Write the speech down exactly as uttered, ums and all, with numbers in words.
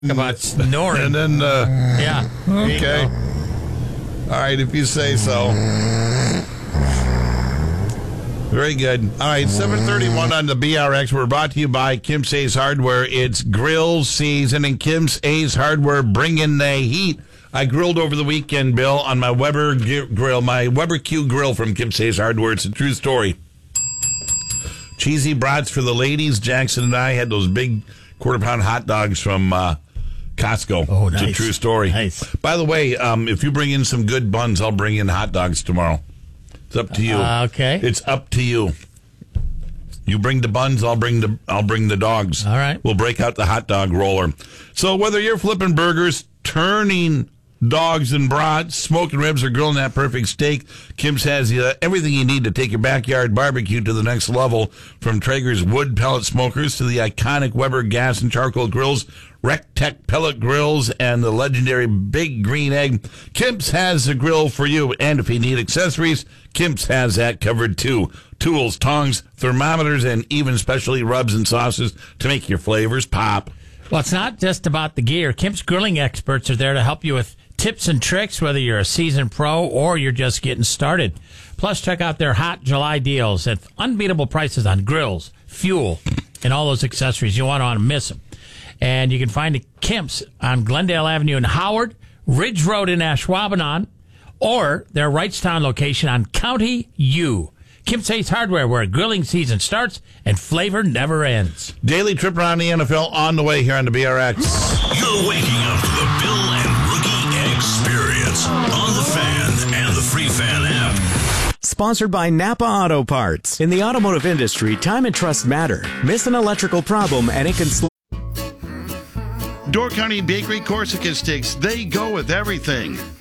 about snoring. And then, uh, yeah. Okay. All right, if you say so. Very good. All right, seven thirty-one on the B R X. We're brought to you by Kim's Ace Hardware. It's grill season, and Kim's Ace Hardware bringing the heat. I grilled over the weekend, Bill, on my Weber g- grill, my Weber Q grill from Kim's Ace Hardware. It's a true story. Cheesy brats for the ladies. Jackson and I had those big quarter-pound hot dogs from uh, Costco. Oh, nice. It's a true story. Nice. By the way, um, if you bring in some good buns, I'll bring in hot dogs tomorrow. It's up to you. Uh, okay. It's up to you. You bring the buns, I'll bring the I'll bring the dogs. All right. We'll break out the hot dog roller. So whether you're flipping burgers, turning dogs and brats, smoking ribs, or grilling that perfect steak, Kim's has uh, everything you need to take your backyard barbecue to the next level. From Traeger's wood pellet smokers to the iconic Weber gas and charcoal grills, Rectech pellet grills, and the legendary Big Green Egg, Kim's has a grill for you. And if you need accessories, Kim's has that covered too. Tools, tongs, thermometers, and even specialty rubs and sauces to make your flavors pop. Well, it's not just about the gear. Kim's grilling experts are there to help you with tips and tricks, whether you're a seasoned pro or you're just getting started. Plus, check out their hot July deals at unbeatable prices on grills, fuel, and all those accessories. You won't want to miss them. And you can find the Kim's on Glendale Avenue in Howard, Ridge Road in Ashwaubenon, or their Wrightstown location on County U. Kim's Ace Hardware, where grilling season starts and flavor never ends. Daily trip around the N F L on the way here on the B R X. You're waking up to the Bill and Rookie Experience on the Fan and the Free Fan app. Sponsored by Napa Auto Parts. In the automotive industry, time and trust matter. Miss an electrical problem and it can slow. Door County Bakery Corsica Sticks, they go with everything.